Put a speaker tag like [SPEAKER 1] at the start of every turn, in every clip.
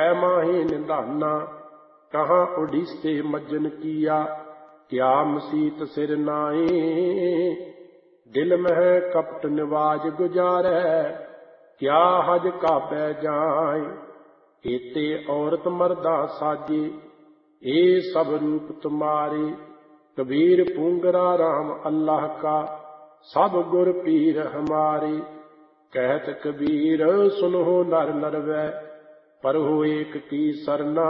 [SPEAKER 1] माहे निधाना। कहाँ उड़ीसे मज्जन किया, क्या मसीत सिर नाए। दिल मह कपट निवाज गुजारै, क्या हज काबे जाए। एते औरत मर्दा साजे, ए सब रूप तुम्हारे। कबीर पूंगरा राम अल्लाह का, सब गुर पीर हमारे। कहत कबीर सुनो नर नरवै, परहु एक की सरना।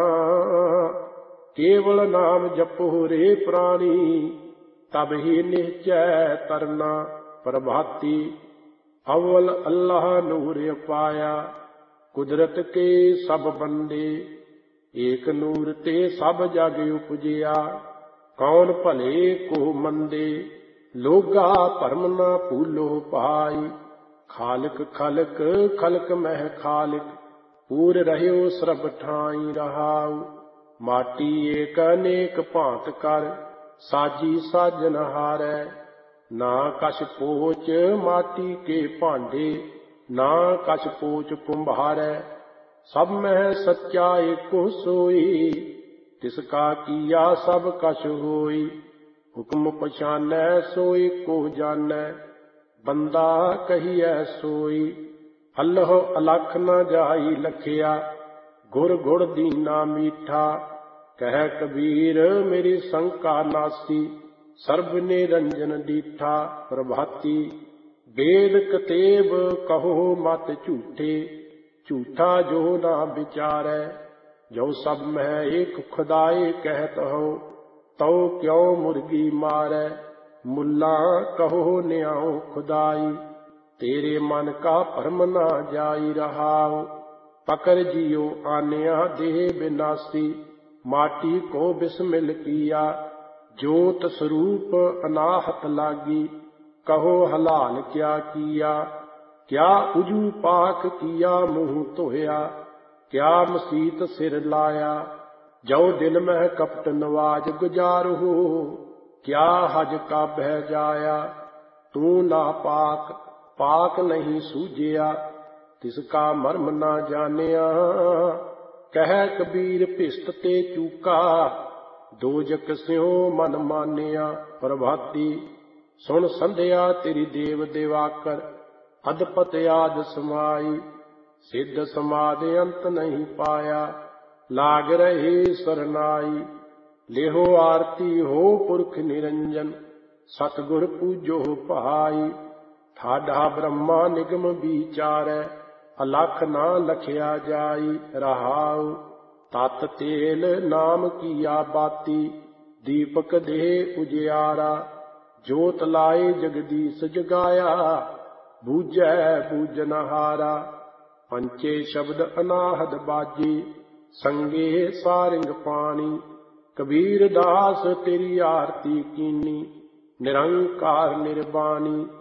[SPEAKER 1] केवल नाम जपो रे प्राणी, तब ही निश्चय तरना। प्रभाती अव्वल अल्लाह नूर पाया, कुदरत के सब बंदे। एक नूर ते सब जग उपजिया, कौन भले को मंदे। लोगा भरम ना भूलो पाई, खालिक खलक खलक मह खालिक। पूर रहयो सरब ठाई रहाऊ, माटी एक अनेक भांत कर। साजी साजन हारै, ना कछ पोच माटी के भांडे। ना कछ पोच कुम्हारै, सब मह सच्चा एको सोई। तिसका किया सब कछ होई, हुक्म पछानै सोई को जानै। बंदा कहिए सोई, अल्लाह अलख न जाई लखिया। गुर गुड़ दीना मीठा, कह कबीर मेरी शंका नासी। सर्ब निरंजन डीठा। प्रभाती वेद कतेब कहो मत झूठे, झूठा जो ना विचारै। जो सब में एक खुदाए कहत हो, तो क्यों मुर्गी मारै। मुल्ला कहो न्याओ खुदाई, तेरे मन का भरम ना जाई रहाओ। पकड़ जियो आन्या देह विनाशी, माटी को बिस्मिल किया। ज्योत स्वरूप अनाहत लागी, कहो हलाल क्या किया। क्या उजू पाक किया मुँह धोया, क्या मसीत सिर लाया। जो दिल में कपट नवाज गुजार हो, क्या हज का बह जाया। तू ना पाक पाक नहीं सूझिया, तिसका मर्म ना जानिया। कह कबीर भिस्त ते चूका, दोजक स्यों मन मानिया। प्रभाती सुन संध्या तेरी देव देवाकर, अदपत आद समाई। सिद्ध समाधि अंत नहीं पाया, लाग रहे सरनाई। लेहो आरती हो पुरख निरंजन, सतगुर पूजो भाई। ठाडा ब्रह्मा निगम विचारै, अलख ना लखिया जाई रहाऊ। तत तेल नाम किया बाती, दीपक दे उजियारा। जोत लाए जगदीश जगाया, बूझै बूझनहारा। पंचे शब्द अनाहद बाजी, संगे सारिंग पानी। कबीर दास तेरी आरती कीनी, निरंकार निर्वाणी।